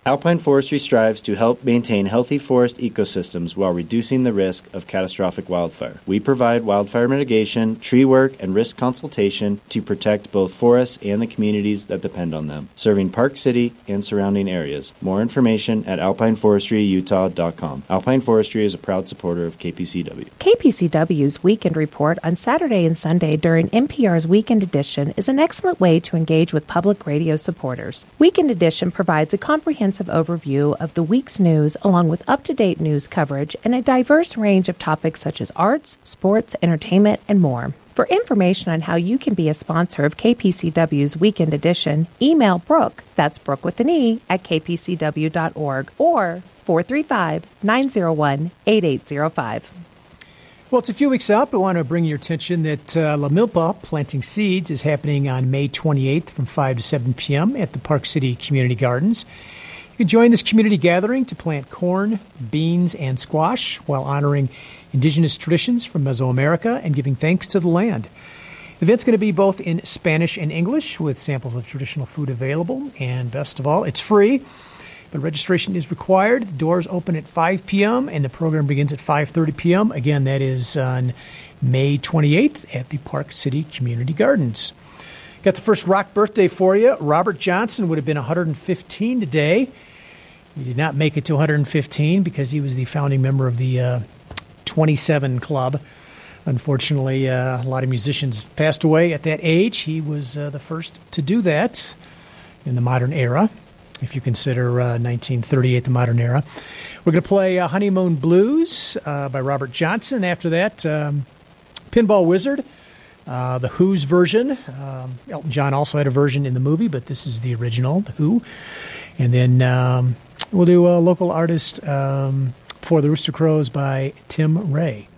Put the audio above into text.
Alpine Forestry strives to help maintain healthy forest ecosystems while reducing the risk of catastrophic wildfire. We provide wildfire mitigation, tree work, and risk consultation to protect both forests and the communities that depend on them, serving Park City and surrounding areas. More information at alpineforestryutah.com. Alpine Forestry is a proud supporter of KPCW. KPCW's Weekend Report on Saturday and Sunday during NPR's Weekend Edition is an excellent way to engage with public radio supporters. Weekend Edition provides a comprehensive overview of the week's news along with up-to-date news coverage and a diverse range of topics such as arts, sports, entertainment, and more. For information on how you can be a sponsor of KPCW's Weekend Edition, email Brooke, that's Brooke with an E, at kpcw.org or 435-901-8805. Well, it's a few weeks out, but I want to bring your attention that La Milpa Planting Seeds is happening on May 28th from 5 to 7 p.m. at the Park City Community Gardens. You can join this community gathering to plant corn, beans, and squash while honoring indigenous traditions from Mesoamerica and giving thanks to the land. The event's going to be both in Spanish and English with samples of traditional food available. And best of all, it's free, but registration is required. The doors open at 5 p.m. and the program begins at 5:30 p.m. Again, that is on May 28th at the Park City Community Gardens. Got the first rock birthday for you. Robert Johnson would have been 115 today. He did not make it to 115 because he was the founding member of the 27 Club. Unfortunately, a lot of musicians passed away at that age. He was the first to do that in the modern era, if you consider 1938 the modern era. We're going to play Honeymoon Blues by Robert Johnson. After that, Pinball Wizard. The Who's version. Elton John also had a version in the movie, but this is the original, The Who. And then we'll do a local artist for the Rooster Crows by Tim Ray.